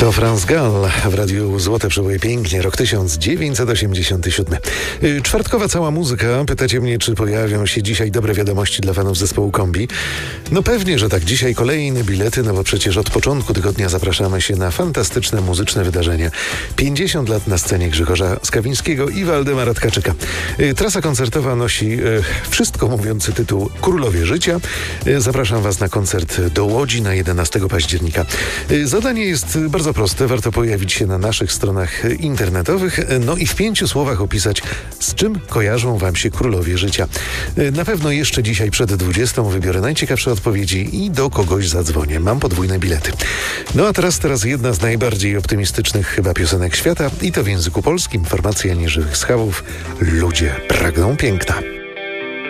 To Franz Gall w radiu Złote Przeboje pięknie, rok 1987. Czwartkowa cała muzyka. Pytacie mnie, czy pojawią się dzisiaj dobre wiadomości dla fanów zespołu Kombi? No pewnie, że tak. Dzisiaj kolejne bilety, no bo przecież od początku tygodnia zapraszamy się na fantastyczne muzyczne wydarzenia. 50 lat na scenie Grzegorza Skawińskiego i Waldemara Tkaczyka. Trasa koncertowa nosi wszystko mówiący tytuł Królowie Życia. Zapraszam Was na koncert do Łodzi na 11 października. Zadanie jest bardzo proste. Warto pojawić się na naszych stronach internetowych, no i w 5 słowach opisać, z czym kojarzą Wam się Królowie Życia. Na pewno jeszcze dzisiaj przed 20 wybiorę najciekawsze odpowiedzi i do kogoś zadzwonię. Mam podwójne bilety. No a teraz jedna z najbardziej optymistycznych chyba piosenek świata i to w języku polskim. Formacja Nieżywych Schawów. Ludzie pragną piękna.